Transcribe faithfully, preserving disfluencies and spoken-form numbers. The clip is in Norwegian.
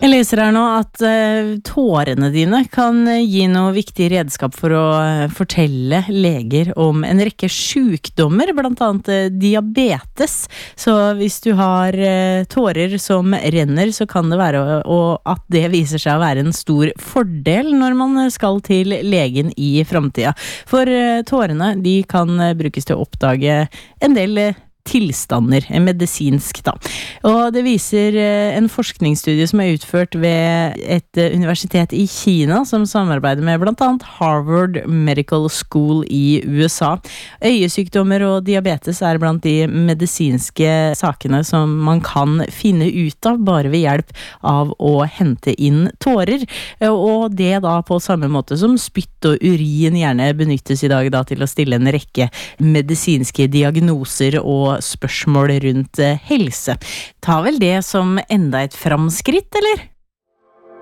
Jeg leser her nå at uh, tårene dine kan uh, gi noe viktig redskap for å uh, fortelle leger om en rekke sykdommer, blant annet uh, diabetes. Så hvis du har uh, tårer som renner, så kan det være uh, og at det viser seg å være en stor fordel når man skal til legen i fremtiden. For uh, tårene, de kan uh, brukes til å oppdage en del uh, tilstander, medisinsk da. Og det viser en forskningsstudie som er utført ved et universitet i Kina, som samarbeider med blant annet Harvard Medical School i U S A. Øyesykdommer og diabetes er blant de medisinske sakene som man kan finne ut av bare ved hjelp av å hente inn tårer. Og det da på samme måte som spytt og urin gjerne benyttes i dag da til å stille en rekke medisinske diagnoser og spørsmål rundt helse. Ta vel det som enda et framskritt, eller?